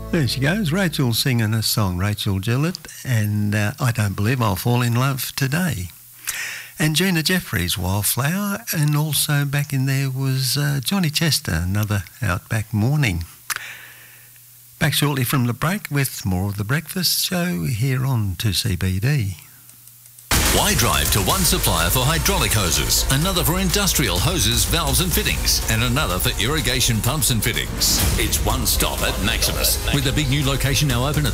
There she goes, Rachel singing a song, Rachel Gillett, and I Don't Believe I'll Fall in Love Today. And Gina Jeffries, Wildflower, and also back in there was Johnny Chester, another Outback Morning. Back shortly from the break with more of The Breakfast Show here on 2CBD. Why drive to one supplier for hydraulic hoses, another for industrial hoses, valves and fittings, and another for irrigation pumps and fittings? It's one stop at Maximus, with a big new location now open at